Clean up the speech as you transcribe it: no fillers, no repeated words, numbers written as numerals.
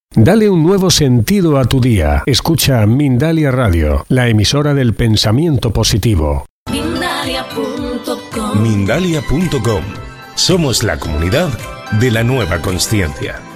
Dale un nuevo sentido a tu día. Escucha Mindalia Radio, la emisora del pensamiento positivo. Mindalia.com. Somos la comunidad de la nueva consciencia.